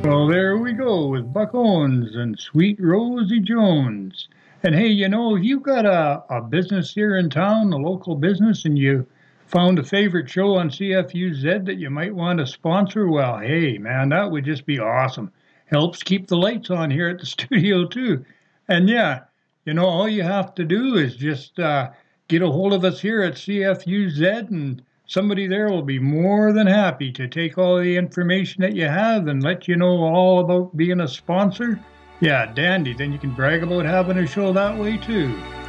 Well, there we go with Buck Owens and Sweet Rosie Jones. And hey, if you've got a business here in town, a local business, and you found a favorite show on CFUZ that you might want to sponsor, well, hey, man, that would just be awesome. Helps keep the lights on here at the studio, too. And yeah, all you have to do is just get a hold of us here at CFUZ, and somebody there will be more than happy to take all the information that you have and let you know all about being a sponsor. Yeah, dandy. Then you can brag about having a show that way too.